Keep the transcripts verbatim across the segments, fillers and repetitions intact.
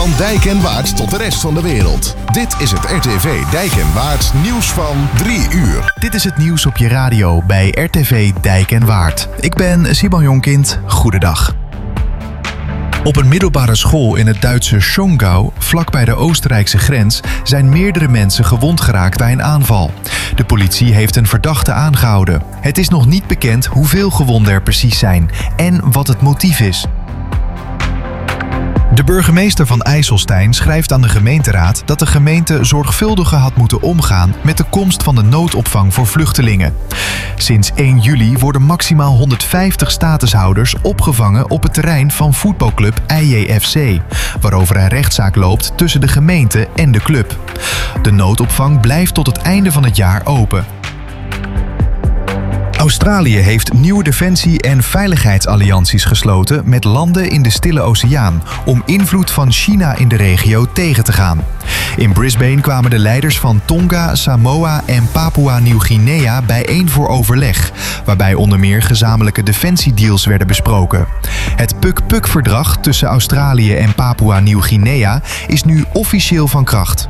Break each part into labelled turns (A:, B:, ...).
A: Van Dijk en Waard tot de rest van de wereld. Dit is het R T V Dijk en Waard nieuws van drie uur.
B: Dit is het nieuws op je radio bij R T V Dijk en Waard. Ik ben Simon Jonkind. Goedendag. Op een middelbare school in het Duitse Schongau, vlakbij de Oostenrijkse grens, zijn meerdere mensen gewond geraakt bij een aanval. De politie heeft een verdachte aangehouden. Het is nog niet bekend hoeveel gewonden er precies zijn en wat het motief is. De burgemeester van IJsselstein schrijft aan de gemeenteraad dat de gemeente zorgvuldiger had moeten omgaan met de komst van de noodopvang voor vluchtelingen. Sinds één juli worden maximaal honderdvijftig statushouders opgevangen op het terrein van voetbalclub I J F C, waarover een rechtszaak loopt tussen de gemeente en de club. De noodopvang blijft tot het einde van het jaar open. Australië heeft nieuwe defensie- en veiligheidsallianties gesloten met landen in de Stille Oceaan om invloed van China in de regio tegen te gaan. In Brisbane kwamen de leiders van Tonga, Samoa en Papua-Nieuw-Guinea bijeen voor overleg, waarbij onder meer gezamenlijke defensiedeals werden besproken. Het Puk-Puk-verdrag tussen Australië en Papua-Nieuw-Guinea is nu officieel van kracht.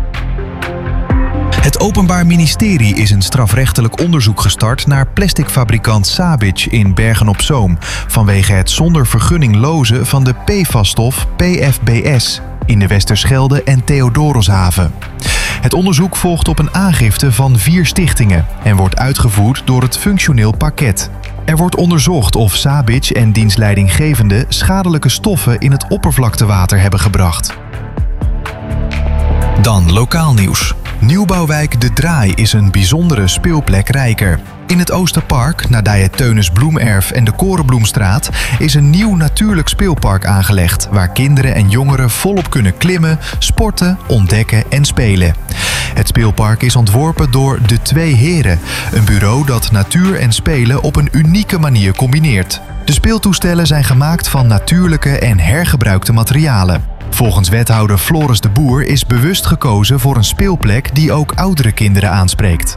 B: Het Openbaar Ministerie is een strafrechtelijk onderzoek gestart naar plasticfabrikant Sabich in Bergen-op-Zoom vanwege het zonder vergunning lozen van de P F A S-stof P F B S in de Westerschelde en Theodorushaven. Het onderzoek volgt op een aangifte van vier stichtingen en wordt uitgevoerd door het functioneel parket. Er wordt onderzocht of Sabich en dienstleidinggevende schadelijke stoffen in het oppervlaktewater hebben gebracht. Dan lokaal nieuws. Nieuwbouwwijk De Draai is een bijzondere speelplek rijker. In het Oosterpark, nabij het Teunis Bloemerf en de Korenbloemstraat, is een nieuw natuurlijk speelpark aangelegd, waar kinderen en jongeren volop kunnen klimmen, sporten, ontdekken en spelen. Het speelpark is ontworpen door De Twee Heren, een bureau dat natuur en spelen op een unieke manier combineert. De speeltoestellen zijn gemaakt van natuurlijke en hergebruikte materialen. Volgens wethouder Floris de Boer is bewust gekozen voor een speelplek die ook oudere kinderen aanspreekt.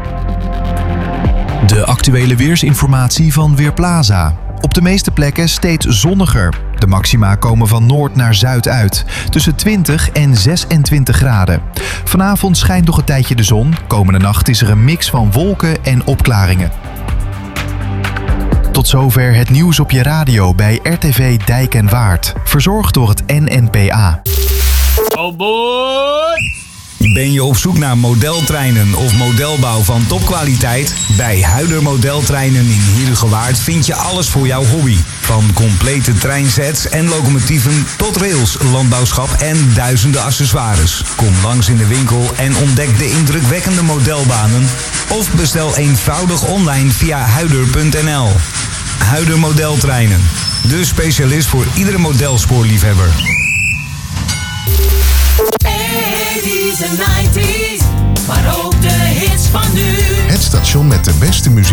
B: De actuele weersinformatie van Weerplaza. Op de meeste plekken steeds zonniger. De maxima komen van noord naar zuid uit, tussen twintig en zesentwintig graden. Vanavond schijnt nog een tijdje de zon. Komende nacht is er een mix van wolken en opklaringen. Tot zover het nieuws op je radio bij R T V Dijk en Waard. Verzorgd door het N N P A.
C: Oh boy!
D: Ben je op zoek naar modeltreinen of modelbouw van topkwaliteit? Bij Huider Modeltreinen in Heerhugowaard vind je alles voor jouw hobby. Van complete treinsets en locomotieven tot rails, landbouwschap en duizenden accessoires. Kom langs in de winkel en ontdek de indrukwekkende modelbanen. Of bestel eenvoudig online via huider punt n l. Huider Modeltreinen. De specialist voor iedere modelspoorliefhebber.
E: eighties en nineties, maar ook de hits van nu.
A: Het station met de beste muziek.